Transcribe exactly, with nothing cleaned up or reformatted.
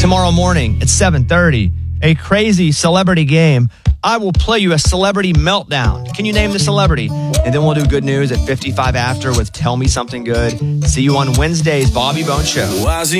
Tomorrow morning at seven thirty, a crazy celebrity game. I will play you a celebrity meltdown. Can you name the celebrity? And then we'll do good news at fifty-five after with Tell Me Something Good. See you on Wednesday's Bobby Bones Show.